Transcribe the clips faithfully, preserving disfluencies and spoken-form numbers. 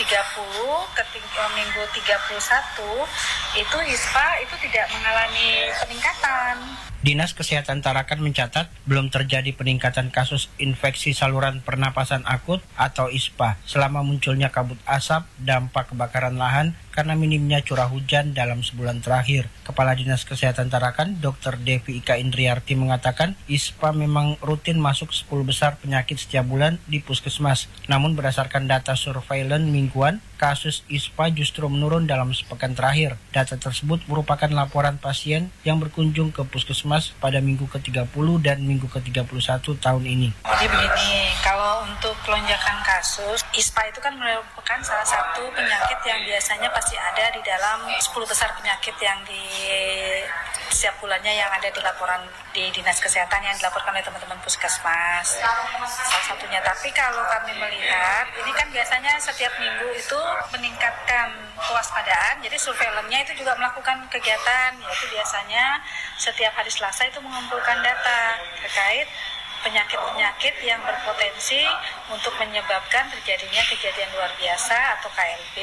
tiga puluh ke minggu tiga puluh satu itu ISPA itu tidak mengalami peningkatan. Dinas Kesehatan Tarakan mencatat belum terjadi peningkatan kasus infeksi saluran pernapasan akut atau ISPA selama munculnya kabut asap dampak kebakaran lahan karena minimnya curah hujan dalam sebulan terakhir. Kepala Dinas Kesehatan Tarakan, Dokter Devi Ika Indriarti mengatakan ISPA memang rutin masuk sepuluh besar penyakit setiap bulan di puskesmas. Namun berdasarkan data surveillance mingguan, kasus ISPA justru menurun dalam sepekan terakhir. Data tersebut merupakan laporan pasien yang berkunjung ke puskesmas pada minggu ke tiga puluh dan minggu ke tiga puluh satu tahun ini. Jadi begini, kalau untuk lonjakan kasus, ISPA itu kan merupakan salah satu penyakit yang biasanya pasti ada di dalam sepuluh besar penyakit yang di setiap bulannya yang ada di laporan di Dinas Kesehatan yang dilaporkan oleh teman-teman puskesmas. Salah satunya, tapi kalau kami melihat, ini kan biasanya setiap minggu itu meningkatkan kewaspadaan, jadi surveillance-nya itu juga melakukan kegiatan, yaitu biasanya setiap hari Selasa itu mengumpulkan data terkait penyakit-penyakit yang berpotensi untuk menyebabkan terjadinya kejadian luar biasa atau K L B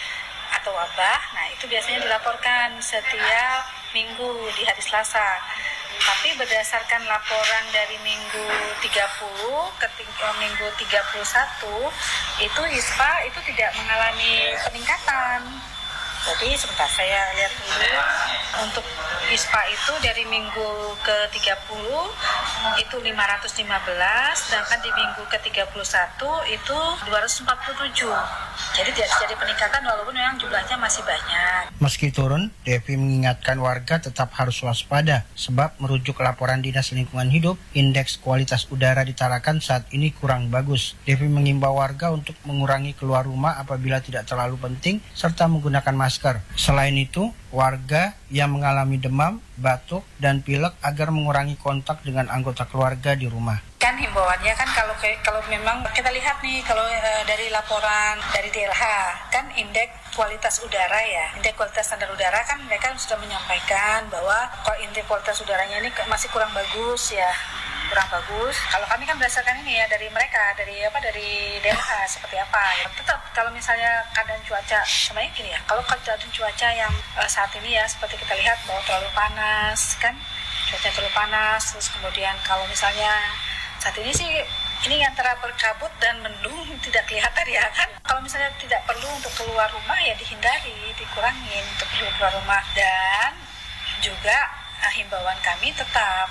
atau wabah. Nah, itu biasanya dilaporkan setiap minggu di hari Selasa. Tapi berdasarkan laporan dari minggu tiga puluh ke minggu tiga puluh satu itu ISPA itu tidak mengalami peningkatan. Jadi sebentar saya lihat dulu. Untuk ISPA itu dari minggu ke tiga puluh itu lima ratus lima belas, sedangkan di minggu ke tiga puluh satu itu dua ratus empat puluh tujuh. Jadi tidak terjadi peningkatan walaupun memang jumlahnya masih banyak. Meski turun, Devi mengingatkan warga tetap harus waspada sebab merujuk laporan Dinas Lingkungan Hidup, indeks kualitas udara di Tarakan saat ini kurang bagus. Devi mengimbau warga untuk mengurangi keluar rumah apabila tidak terlalu penting serta menggunakan masker. Selain itu, warga yang mengalami demam, batuk, dan pilek agar mengurangi kontak dengan anggota keluarga di rumah. Kan himbauannya kan kalau kalau memang kita lihat nih kalau e, dari laporan dari D L H kan indeks kualitas udara ya, indeks kualitas standar udara kan mereka sudah menyampaikan bahwa kalau indeks kualitas udaranya ini masih kurang bagus ya. kurang bagus. Kalau kami kan berdasarkan ini ya dari mereka, dari apa dari D L H seperti apa. Ya, tetap kalau misalnya keadaan cuaca sebenarnya gini ya. Kalau keadaan cuaca yang uh, saat ini ya seperti kita lihat bahwa terlalu panas kan, cuaca terlalu panas. Terus kemudian kalau misalnya saat ini sih ini antara berkabut dan mendung tidak kelihatan ya kan. Kalau misalnya tidak perlu untuk keluar rumah ya dihindari, dikurangin untuk keluar rumah. Dan juga uh, himbauan kami tetap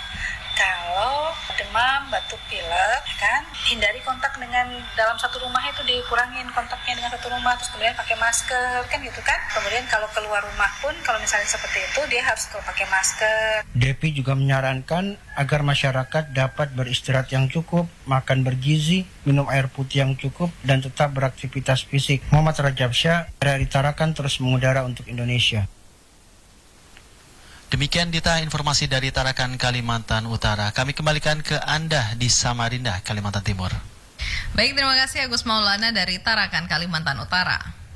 kalau demam, batuk, pilek, kan, hindari kontak dengan dalam satu rumah itu dikurangin kontaknya dengan satu rumah, terus kemudian pakai masker, kan gitu kan. Kemudian kalau keluar rumah pun, kalau misalnya seperti itu, dia harus pakai masker. Devi juga menyarankan agar masyarakat dapat beristirahat yang cukup, makan bergizi, minum air putih yang cukup, dan tetap beraktivitas fisik. Muhammad Rajab Syah dari Tarakan terus mengudara untuk Indonesia. Demikian Dita informasi dari Tarakan, Kalimantan Utara. Kami kembalikan ke Anda di Samarinda, Kalimantan Timur. Baik, terima kasih Agus Maulana dari Tarakan, Kalimantan Utara.